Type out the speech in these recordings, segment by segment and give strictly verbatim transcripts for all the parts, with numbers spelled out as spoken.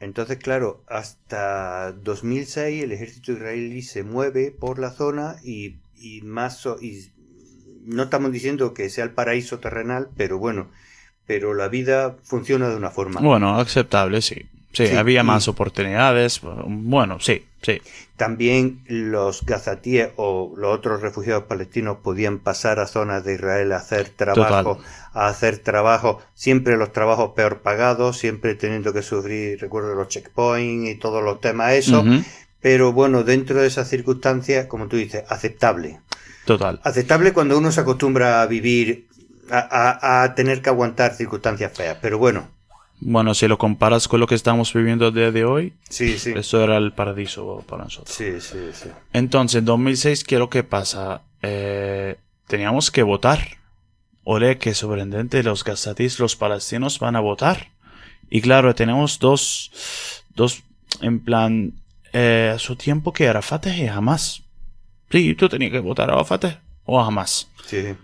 Entonces, claro, hasta dos mil seis el ejército israelí se mueve por la zona y, y más... Y no estamos diciendo que sea el paraíso terrenal, pero bueno, pero la vida funciona de una forma. Bueno, aceptable, sí. Sí, sí, había más oportunidades. Bueno, sí, sí. También los gazatíes o los otros refugiados palestinos podían pasar a zonas de Israel a hacer trabajo, Total. a hacer trabajo, siempre los trabajos peor pagados, siempre teniendo que sufrir, recuerdo, los checkpoints y todos los temas esos. Uh-huh. Pero bueno, dentro de esas circunstancias, como tú dices, aceptable. Total. Aceptable cuando uno se acostumbra a vivir, a, a, a tener que aguantar circunstancias feas, pero bueno. Bueno, si lo comparas con lo que estamos viviendo el día de hoy, sí, sí. eso era el paraíso para nosotros. Sí, sí, sí. Entonces, en dos mil seis, ¿qué es lo que pasa? Eh, teníamos que votar. Ole, qué sorprendente, los gazatíes, los palestinos van a votar. Y claro, tenemos dos, dos en plan, eh, a su tiempo que era Fatah y Hamas. Sí, tú tenías que votar a Fatah o a Hamas. Sí.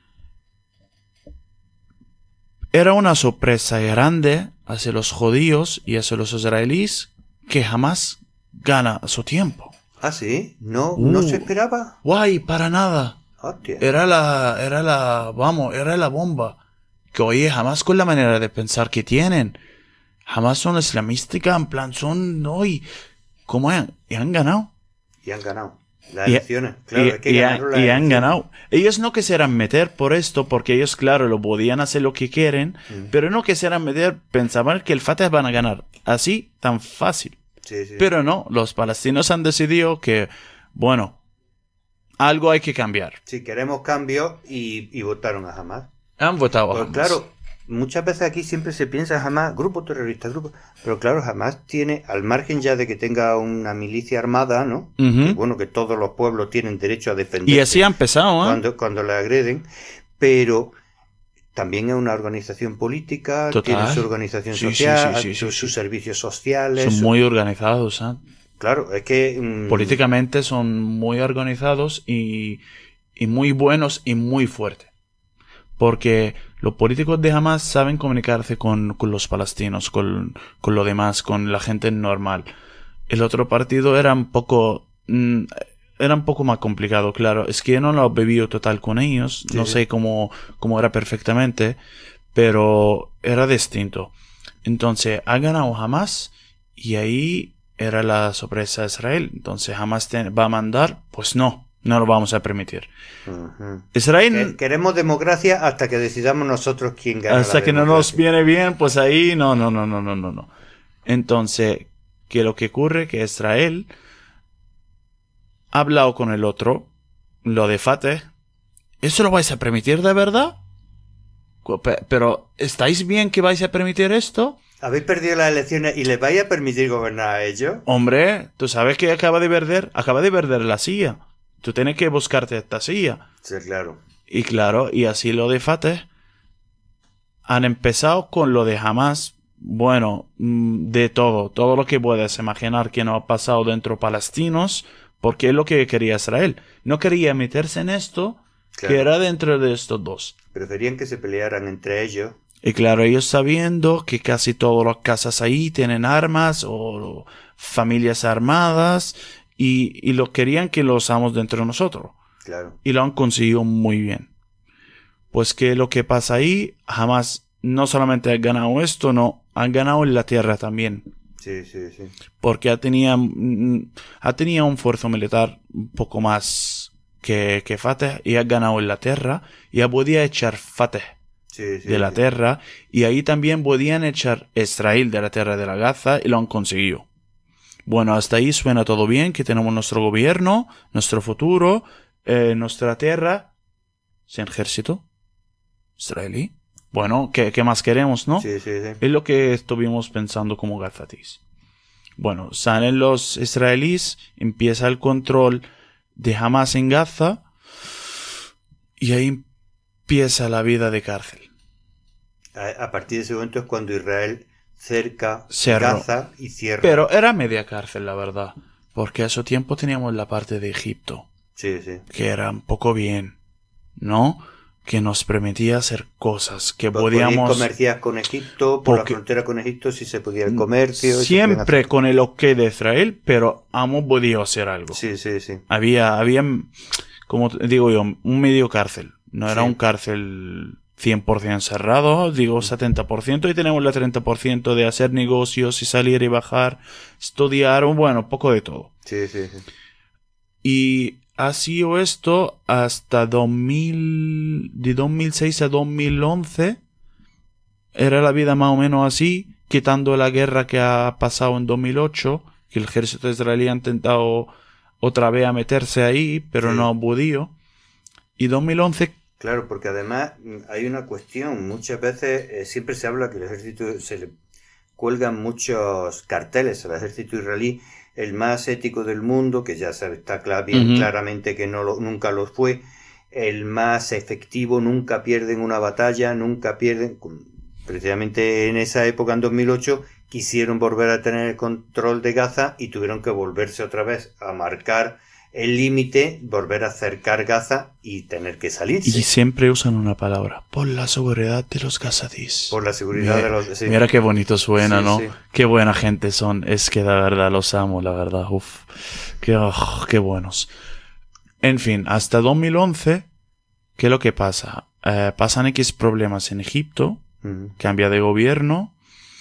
Era una sorpresa grande hacia los judíos y hacia los israelíes que jamás gana a su tiempo. ¿Ah, sí? ¿No, uh, no se esperaba? Guay, para nada. Hostia. Era la, era la, vamos, era la bomba. Que oye, jamás con la manera de pensar que tienen. Jamás son islamísticas, en plan, son, hoy, ¿cómo es? Y han ganado. Y han ganado. Las elecciones, y, claro, y, es que y, ganaron las y elecciones. han ganado. Ellos no quisieran meter por esto, porque ellos, claro, lo podían hacer lo que quieren, mm. pero no quisieran meter, pensaban que el Fatah van a ganar. Así, tan fácil. Sí, sí. Pero no, los palestinos han decidido que, bueno, algo hay que cambiar. Sí, queremos cambio y, y votaron a Hamas. Han votado a pues Hamas. Claro, muchas veces aquí siempre se piensa Hamas, grupo terrorista, grupo... Pero claro, Hamas tiene, al margen ya de que tenga una milicia armada, ¿no? Uh-huh. Que, bueno, que todos los pueblos tienen derecho a defenderse. Y así ha empezado, ¿eh? Cuando, cuando le agreden, pero también es una organización política, Total. tiene su organización sí, social, sí, sí, sí, sus, sí, sus sí. servicios sociales. Son su... muy organizados, ¿eh? Claro, es que... Mmm... Políticamente son muy organizados y, y muy buenos y muy fuertes. Porque los políticos de Hamas saben comunicarse con, con los palestinos, con, con lo demás, con la gente normal. El otro partido era un poco... Mmm, era un poco más complicado, claro. Es que yo no lo he vivido total con ellos. Sí. No sé cómo, cómo era perfectamente, pero era distinto. Entonces, ha ganado Hamas y ahí era la sorpresa de Israel. Entonces, Hamas te va a mandar, pues no. No lo vamos a permitir. Uh-huh. Israel... Queremos democracia hasta que decidamos nosotros quién gana. Hasta la que no nos viene bien, pues ahí no, no, no, no, no, no, no. Entonces, ¿qué lo que ocurre? Que Israel ha hablado con el otro, lo de Fatah. ¿Eso lo vais a permitir de verdad? Pero, ¿estáis bien que vais a permitir esto? ¿Habéis perdido las elecciones y les vais a permitir gobernar a ellos? Hombre, tú sabes que acaba de perder, acaba de perder la silla. Tú tienes que buscarte esta silla. Sí, claro. Y claro, y así lo de Fatah. Han empezado con lo de Hamas. Bueno, de todo. Todo lo que puedes imaginar que no ha pasado dentro de palestinos. Porque es lo que quería Israel. No quería meterse en esto, claro, que era dentro de estos dos. Preferían que se pelearan entre ellos. Y claro, ellos sabiendo que casi todas las casas ahí tienen armas o familias armadas. Y, y lo querían que lo usamos dentro de nosotros. Claro. Y lo han conseguido muy bien. Pues que lo que pasa ahí, jamás, no solamente han ganado esto, no, han ganado en la tierra también. Sí, sí, sí. Porque tenía, ha tenido un esfuerzo militar un poco más que, que Fatah y ha ganado en la tierra y ya podía echar Fatah sí, sí, de la sí. tierra y ahí también podían echar Israel de la tierra de la Gaza y lo han conseguido. Bueno, hasta ahí suena todo bien, que tenemos nuestro gobierno, nuestro futuro, eh, nuestra tierra, sin ejército israelí. Bueno, ¿qué, qué más queremos, no? Sí, sí, sí. Es lo que estuvimos pensando como gazatíes. Bueno, salen los israelíes, empieza el control de Hamas en Gaza y ahí empieza la vida de cárcel. A, a partir de ese momento es cuando Israel cerca Cerró. Gaza y cierra. Pero era media cárcel, la verdad. Porque a ese tiempo teníamos la parte de Egipto. Sí, sí. Que era un poco bien, ¿no? que nos permitía hacer cosas, que pues podíamos... comerciar con Egipto, por porque... la frontera con Egipto, si se podía el comercio... Siempre con el ok de Israel, pero hemos podido hacer algo. Sí, sí, sí. Había, había, como digo yo, un medio cárcel. No era sí. un cárcel cien por ciento cerrado, digo setenta por ciento, y tenemos el treinta por ciento de hacer negocios y salir y bajar, estudiar, bueno, poco de todo. Sí, sí, sí. Y... ha sido esto hasta dos mil, de dos mil seis a dos mil once. Era la vida más o menos así, quitando la guerra que ha pasado en dos mil ocho, que el ejército israelí ha intentado otra vez a meterse ahí, pero sí. no ha podido. Y dos mil once... Claro, porque además hay una cuestión. Muchas veces eh, siempre se habla que el ejército se le cuelgan muchos carteles al ejército israelí, el más ético del mundo, que ya sabe, está cl- bien uh-huh. claramente que no lo, nunca lo fue, el más efectivo, nunca pierden una batalla, nunca pierden... Precisamente en esa época, en dos mil ocho, quisieron volver a tener el control de Gaza y tuvieron que volverse otra vez a marcar el límite, volver a acercar Gaza y tener que salirse. Y siempre usan una palabra, por la seguridad de los gazadís. Por la seguridad mira, de los... Sí. Mira qué bonito suena, sí, ¿no? Sí. Qué buena gente son. Es que la verdad los amo, la verdad. Uf, qué, oh, qué buenos. En fin, hasta dos mil once, ¿qué es lo que pasa? Eh, pasan X problemas en Egipto, uh-huh. cambia de gobierno,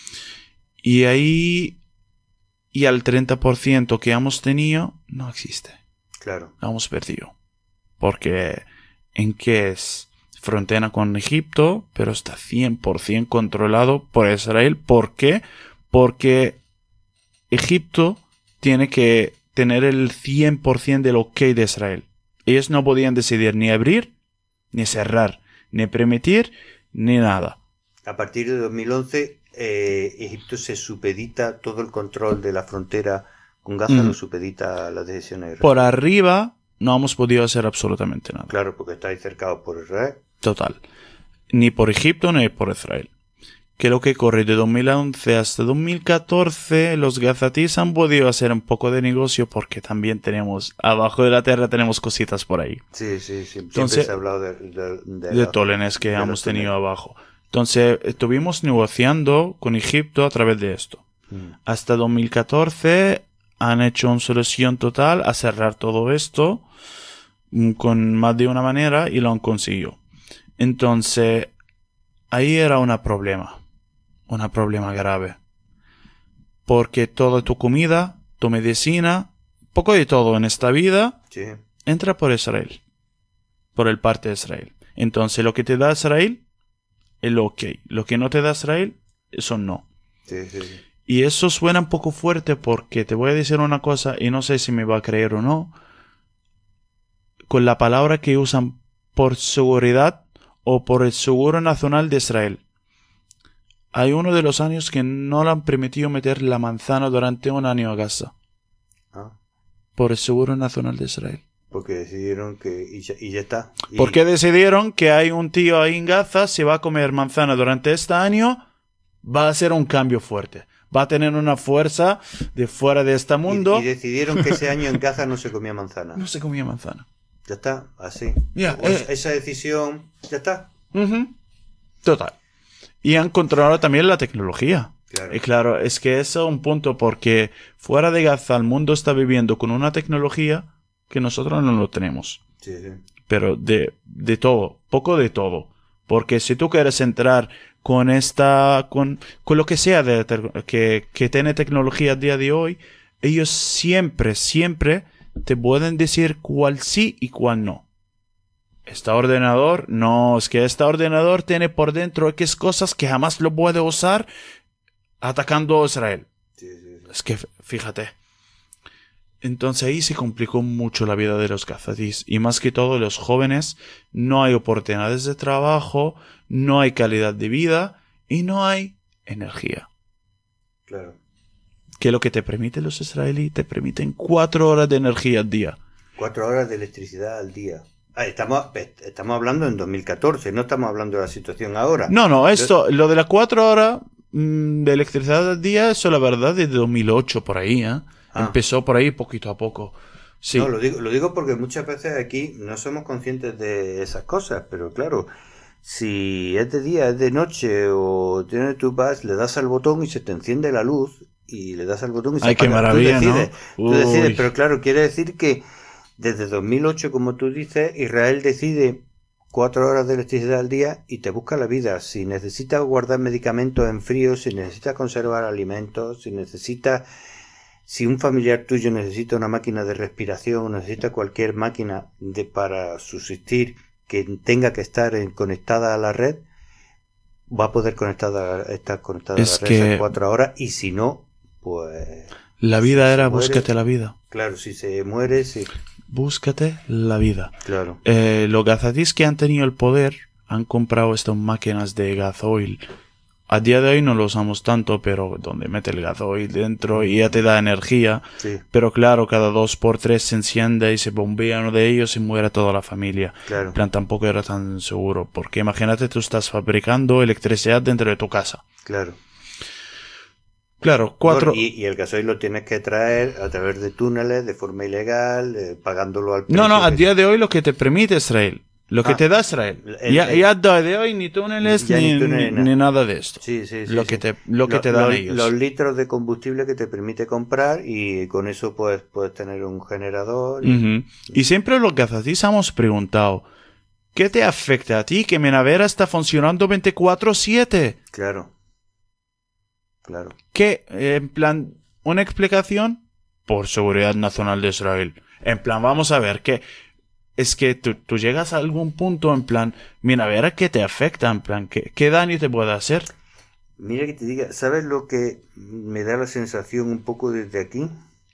y ahí, y al treinta por ciento que hemos tenido, no existe. Claro. Lo hemos perdido. Porque en que es frontera con Egipto, pero está cien por ciento controlado por Israel. ¿Por qué? Porque Egipto tiene que tener el cien por ciento del ok de Israel. Ellos no podían decidir ni abrir, ni cerrar, ni permitir, ni nada. A partir de dos mil once, eh, Egipto se supedita todo el control de la frontera con Gaza, mm. lo supedita a las decisiones de Israel. Por arriba no hemos podido hacer absolutamente nada. Claro, porque estáis cercados por Israel. Total. Ni por Egipto ni por Israel. Que lo que corre de dos mil once hasta dos mil catorce, los gazatíes han podido hacer un poco de negocio porque también tenemos, abajo de la tierra tenemos cositas por ahí. Sí, sí, sí. Entonces, siempre se ha hablado de, de, de, de tolenes que hemos tenido abajo. Entonces, estuvimos negociando con Egipto a través de esto. Mm. Hasta dos mil catorce... han hecho una solución total a cerrar todo esto con más de una manera y lo han conseguido. Entonces, ahí era un problema. Un problema grave. Porque toda tu comida, tu medicina, poco de todo en esta vida, sí. entra por Israel. Por el parte de Israel. Entonces, lo que te da Israel, es lo ok. Lo que no te da Israel, eso no. Sí, sí, sí. Y eso suena un poco fuerte porque te voy a decir una cosa y no sé si me va a creer o no. Con la palabra que usan por seguridad o por el seguro nacional de Israel. Hay uno de los años que no le han permitido meter la manzana durante un año a Gaza. Ah. Por el seguro nacional de Israel. Porque decidieron que... Y ya, y ya está. Y... Porque decidieron que hay un tío ahí en Gaza, si va a comer manzana durante este año, va a ser un cambio fuerte. Va a tener una fuerza de fuera de este mundo. Y, y decidieron que ese año en Gaza no se comía manzana. No se comía manzana. Ya está, así. Yeah, pues eh. Esa decisión, ya está. Uh-huh. Total. Y han controlado también la tecnología. Claro. Y claro, es que eso es un punto porque fuera de Gaza el mundo está viviendo con una tecnología que nosotros no lo tenemos. Sí, sí. Pero de, de todo, poco de todo. Porque si tú quieres entrar con esta, con, con lo que sea de, que, que tiene tecnología a día de hoy, ellos siempre, siempre te pueden decir cuál sí y cuál no. Este ordenador, no, es que este ordenador tiene por dentro X cosas que jamás lo puede usar atacando a Israel. Sí, sí, sí. Es que, fíjate. Entonces ahí se complicó mucho la vida de los gazatíes. Y más que todo los jóvenes, no hay oportunidades de trabajo, no hay calidad de vida y no hay energía. Claro. Que es lo que te permite los israelíes, te permiten cuatro horas de energía al día. Cuatro horas de electricidad al día. Ah, estamos, estamos hablando en dos mil catorce, no estamos hablando de la situación ahora. No, no, esto, lo de las cuatro horas mmm, de electricidad al día, eso la verdad desde dos mil ocho por ahí, ¿eh? Ah. Empezó por ahí poquito a poco. Sí. No, lo digo, lo digo porque muchas veces aquí no somos conscientes de esas cosas, pero claro, si es de día, es de noche o tienes tu vas, le das al botón y se te enciende la luz y le das al botón y se Ay, apaga. qué maravilla, tú decides, ¿no? tú decides, Uy. pero claro, quiere decir que desde dos mil ocho, como tú dices, Israel decide cuatro horas de electricidad al día y te busca la vida. Si necesitas guardar medicamentos en frío, si necesitas conservar alimentos, si necesitas, si un familiar tuyo necesita una máquina de respiración, necesita cualquier máquina de para subsistir que tenga que estar en, conectada a la red, va a poder conectada, estar conectada Es a la red que esas cuatro horas y si no, pues... la si vida se era muere, búscate la vida. Claro, si se muere, sí. Búscate la vida. Claro. Eh, los gazatíes que han tenido el poder han comprado estas máquinas de gasoil. A día de hoy no lo usamos tanto, pero donde mete el gasoil dentro y ya te da energía. Sí. Pero claro, cada dos por tres se enciende y se bombea uno de ellos y muere toda la familia. Claro. En plan, tampoco era tan seguro. Porque imagínate, tú estás fabricando electricidad dentro de tu casa. Claro. Claro, cuatro... Bueno, y, y el gasoil lo tienes que traer a través de túneles, de forma ilegal, eh, pagándolo al precio. No, no, a que... día de hoy lo que te permite Israel, lo que ah, te da Israel. El, ya, el, ya a día de hoy ni túneles ni, ni, túneles, ni, ni nada de esto. Sí, sí, sí. Lo sí. que te, lo que lo, te dan lo, ellos. Los litros de combustible que te permite comprar y con eso puedes, puedes tener un generador. Y, uh-huh. y siempre los gazatíes hemos preguntado, ¿qué te afecta a ti que mi nevera está funcionando veinticuatro siete? Claro. Claro. ¿Qué? En plan, una explicación por seguridad nacional de Israel. En plan, vamos a ver, que es que tú, tú llegas a algún punto, en plan, mira, a ver qué te afecta, en plan, ¿qué, qué daño te puede hacer? Mira que te diga, ¿sabes lo que me da la sensación un poco desde aquí?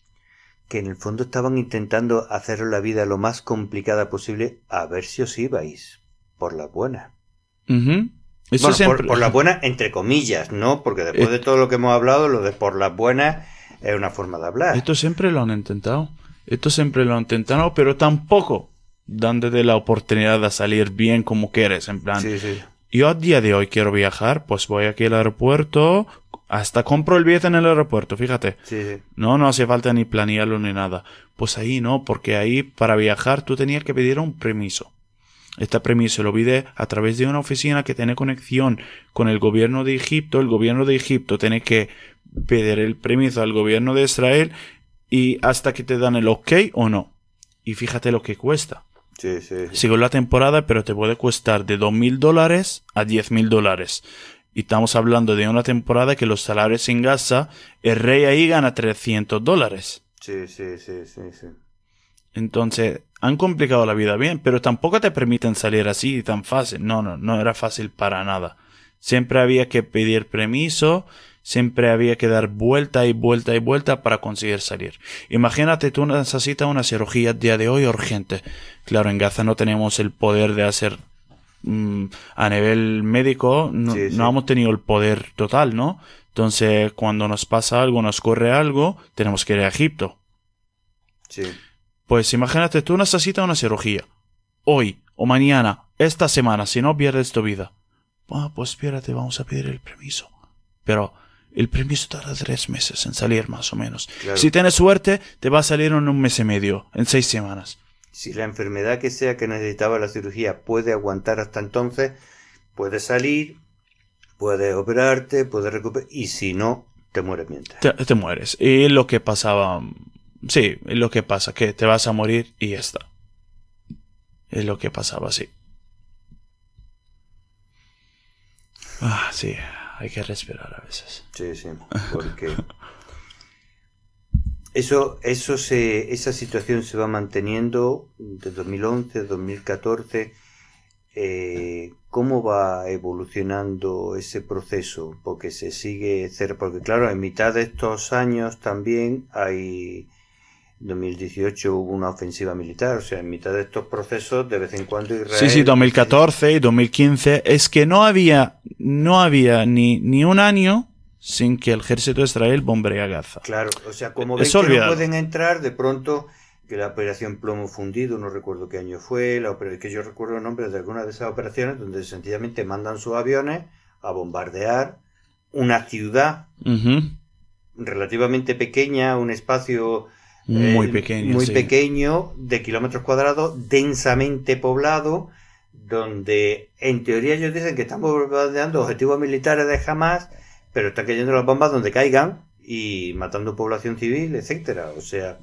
Que en el fondo estaban intentando hacer la vida lo más complicada posible, a ver si os ibais por la buena. Uh-huh. Eso bueno, siempre... por, por las buenas, entre comillas, ¿no? Porque después eh, de todo lo que hemos hablado, lo de por las buenas es una forma de hablar. Esto siempre lo han intentado. Esto siempre lo han intentado, pero tampoco dándote la oportunidad de salir bien como quieres. En plan, sí, sí. Yo a día de hoy quiero viajar, pues voy aquí al aeropuerto, hasta compro el billete en el aeropuerto, fíjate. Sí, sí. No, no hace falta ni planearlo ni nada. Pues ahí no, porque ahí para viajar tú tenías que pedir un permiso. Este permiso lo pide a través de una oficina que tiene conexión con el gobierno de Egipto. El gobierno de Egipto tiene que pedir el permiso al gobierno de Israel y hasta que te dan el ok o no. Y fíjate lo que cuesta. Sí, sí, sí. Sigo la temporada, pero te puede costar de dos mil dólares a diez mil dólares. Y estamos hablando de una temporada que los salarios en Gaza, el rey ahí gana trescientos dólares. Sí, sí, sí, sí, sí. Entonces, han complicado la vida bien, pero tampoco te permiten salir así tan fácil. No, no, no era fácil para nada. Siempre había que pedir permiso, siempre había que dar vuelta y vuelta y vuelta para conseguir salir. Imagínate, tú necesitas una cirugía a día de hoy urgente. Claro, en Gaza no tenemos el poder de hacer mmm, a nivel médico, no, sí, sí. no hemos tenido el poder total, ¿no? Entonces, cuando nos pasa algo, nos corre algo, tenemos que ir a Egipto. Sí. Pues imagínate, tú necesitas una cirugía. Hoy o mañana, esta semana, si no pierdes tu vida. Ah, pues espérate, vamos a pedir el permiso. Pero el permiso tarda tres meses en salir más o menos. Claro. Si tienes suerte, te va a salir en un mes y medio, en seis semanas. Si la enfermedad que sea que necesitaba la cirugía puede aguantar hasta entonces, puedes salir, puedes operarte, puedes recuperar, y si no, te mueres mientras. Te, te mueres. Y lo que pasaba... Sí, es lo que pasa, que te vas a morir y ya está. Es lo que pasaba, sí. Ah, sí, hay que respirar a veces. Sí, sí, porque eso, eso se, esa situación se va manteniendo de dos mil once, dos mil catorce. Eh, ¿Cómo va evolucionando ese proceso? Porque se sigue cero, porque claro, en mitad de estos años también hay... En dos mil dieciocho hubo una ofensiva militar, o sea, en mitad de estos procesos de vez en cuando Israel... Sí, sí, dos mil catorce y dos mil quince, es que no había, no había ni, ni un año sin que el ejército de Israel bombardea Gaza. Claro, o sea, como ven es que olvidado. no pueden entrar, de pronto, que la operación Plomo Fundido, no recuerdo qué año fue, la operación, que yo recuerdo el nombre de alguna de esas operaciones, donde sencillamente mandan sus aviones a bombardear una ciudad Uh-huh. relativamente pequeña, un espacio... Muy eh, pequeño. Muy sí. pequeño, de kilómetros cuadrados, densamente poblado, donde en teoría ellos dicen que están bombardeando objetivos militares de Hamas, pero están cayendo las bombas donde caigan y matando población civil, etcétera. O sea...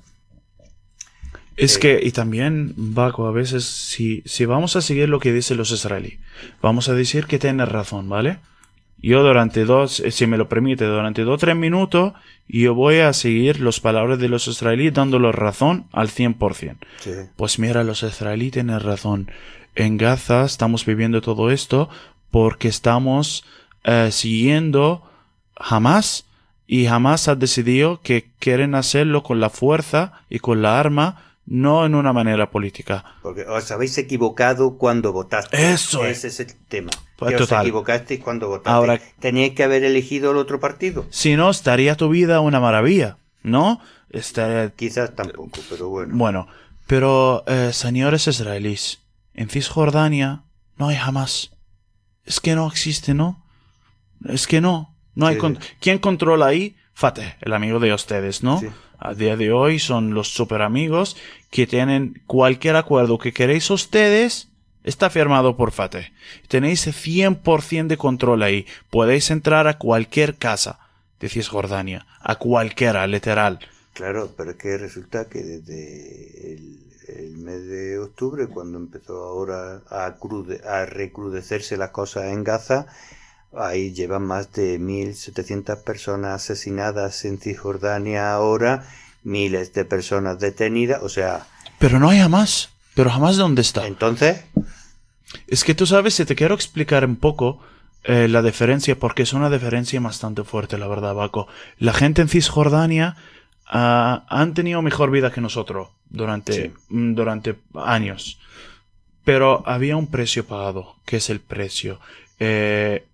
Es eh, que, y también, Baco, a veces, si, si vamos a seguir lo que dicen los israelíes, vamos a decir que tienes razón, ¿vale? Yo durante dos, si me lo permite, durante dos o tres minutos, yo voy a seguir las palabras de los israelíes dándoles razón al cien por ciento. sí. Pues mira, los israelíes tienen razón. En Gaza estamos viviendo todo esto porque estamos eh, siguiendo Hamas, y Hamas ha decidido que quieren hacerlo con la fuerza y con la arma, no en una manera política. Porque os habéis equivocado cuando votaste. Eso Ese es el tema. Pues que total. os equivocasteis cuando votaste. Ahora- Teníais que haber elegido el otro partido. Si no, estaría tu vida una maravilla, ¿no? Estaría... Quizás tampoco, pero bueno. Bueno, pero, eh, señores israelíes, en Cisjordania no hay Hamas. Es que no existe, ¿no? Es que no. No hay Sí. con- ¿Quién controla ahí? Fateh, el amigo de ustedes, ¿no? Sí. A día de hoy son los super amigos que tienen cualquier acuerdo que queréis ustedes, está firmado por Fateh. Tenéis cien por ciento de control ahí. Podéis entrar a cualquier casa de Cisjordania, a cualquiera, literal. Claro, pero es que resulta que desde el, el mes de octubre, cuando empezó ahora a, crude, a recrudecerse las cosas en Gaza, ahí llevan más de mil setecientas personas asesinadas en Cisjordania ahora, miles de personas detenidas, o sea... Pero no hay Hamas. Pero Hamas, ¿dónde está? Entonces, Es que tú sabes, si te quiero explicar un poco eh, la diferencia, porque es una diferencia bastante fuerte, la verdad, Baco. La gente en Cisjordania uh, han tenido mejor vida que nosotros durante, Sí. mm, durante años. Pero había un precio pagado, que es el precio. Eh,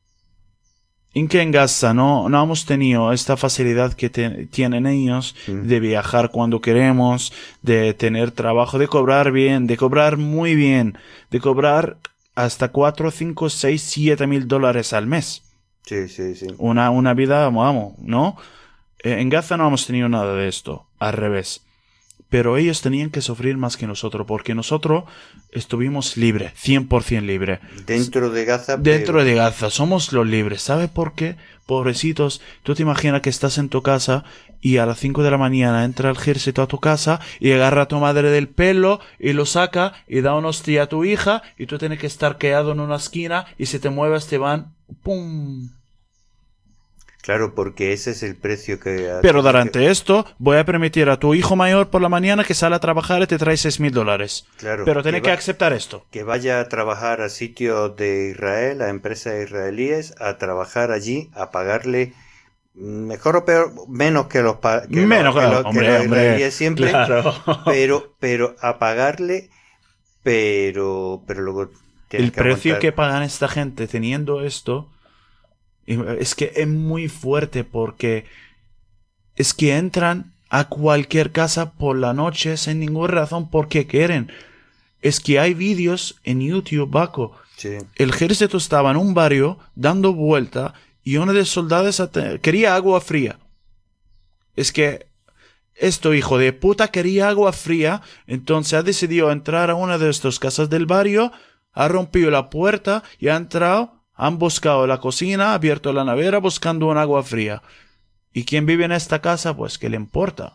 en que en Gaza no, no hemos tenido esta facilidad que te- tienen ellos Mm. de viajar cuando queremos, de tener trabajo, de cobrar bien, de cobrar muy bien, de cobrar hasta cuatro, cinco, seis, siete mil dólares al mes. sí, sí, sí. Una, una vida, vamos, ¿no? Eh, en Gaza no hemos tenido nada de esto, al revés. Pero ellos tenían que sufrir más que nosotros, porque nosotros estuvimos libres, cien por ciento libres. Dentro de Gaza... Dentro pero- de Gaza, somos los libres. ¿Sabes por qué? Pobrecitos, tú te imaginas que estás en tu casa y a las cinco de la mañana entra el ejército a tu casa y agarra a tu madre del pelo y lo saca y da una hostia a tu hija y tú tienes que estar quedado en una esquina y si te mueves te van... ¡Pum! Claro, porque ese es el precio que... Pero durante esto voy a permitir a tu hijo mayor por la mañana que sale a trabajar y te trae seis mil dólares. Claro, Pero tiene que que va- aceptar esto. que vaya a trabajar a sitios de Israel, a empresas israelíes, a trabajar allí, a pagarle mejor o peor, menos que los, pa- que Menos, los, que claro. los- que Hombre, los hombre, israelíes siempre, claro. pero, pero a pagarle, pero, pero luego tienes El precio aguantar. que pagan esta gente teniendo esto y es que es muy fuerte, porque es que entran a cualquier casa por la noche sin ninguna razón porque quieren. Es que hay vídeos en YouTube, Baco. Sí, El ejército estaba en un barrio dando vuelta y uno de los soldados at- quería agua fría. Es que esto, hijo de puta, quería agua fría, entonces ha decidido entrar a una de estas casas del barrio, ha rompido la puerta y ha entrado, han buscado la cocina, ha abierto la nevera buscando un agua fría. ¿Y quién vive en esta casa? Pues que le importa.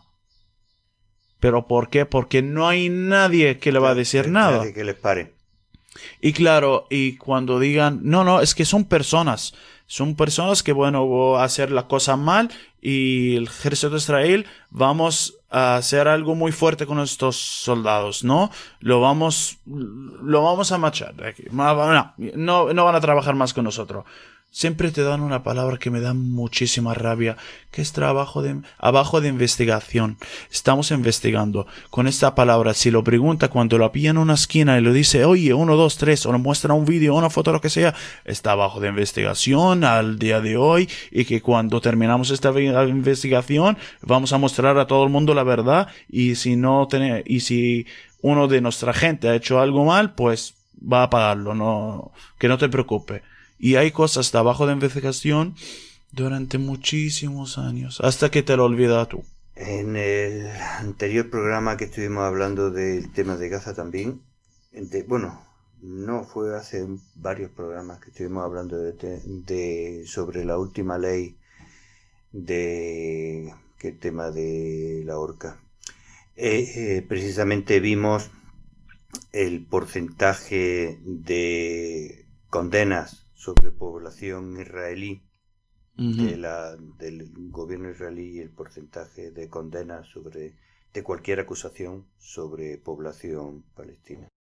¿Pero por qué? Porque no hay nadie que le va a decir nada. nadie que les pare. Y claro, y cuando digan, no, no, es que son personas, son personas que, bueno, van a hacer la cosa mal y el ejército de Israel vamos a hacer algo muy fuerte con estos soldados, ¿no? Lo vamos, lo vamos a marchar de aquí. No, no, no van a trabajar más con nosotros. Siempre te dan una palabra que me da muchísima rabia, que es trabajo de, abajo de investigación. Estamos investigando. Con esta palabra, si lo pregunta cuando lo pilla en una esquina y lo dice, oye, uno, dos, tres, o le muestra un vídeo, una foto, lo que sea, está abajo de investigación al día de hoy, y que cuando terminamos esta investigación, vamos a mostrar a todo el mundo la verdad, y si no tiene, y si uno de nuestra gente ha hecho algo mal, pues va a pagarlo, no, que no te preocupes. Y hay cosas de abajo de investigación durante muchísimos años, hasta que te lo olvidas tú. En el anterior programa que estuvimos hablando del tema de Gaza también, de, bueno, no fue hace varios programas que estuvimos hablando de, de sobre la última ley de que el tema de la horca. Eh, eh, precisamente vimos el porcentaje de condenas sobre población israelí uh-huh. de la, del gobierno israelí y el porcentaje de condenas sobre de cualquier acusación sobre población palestina.